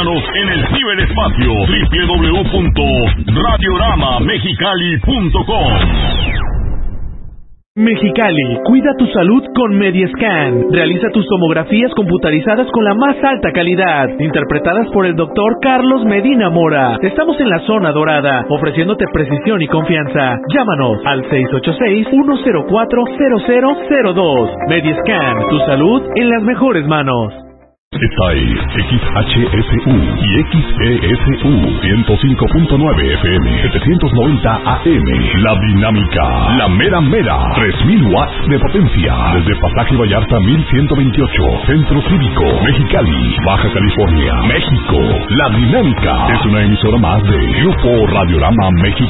Escúchanos en el ciberespacio www.radioramamexicali.com. Mexicali, cuida tu salud con Mediescan. Realiza tus tomografías computarizadas con la más alta calidad, interpretadas por el doctor Carlos Medina Mora. Estamos en la zona dorada, ofreciéndote precisión y confianza. Llámanos al 686-104-0002. Mediescan, tu salud en las mejores manos. Esta es XHSU y XESU 105.9 FM, 790 AM. La Dinámica, la mera mera, 3000 watts de potencia. Desde Pasaje Vallarta 1128, Centro Cívico, Mexicali, Baja California, México. La Dinámica es una emisora más de Grupo Radiorama México.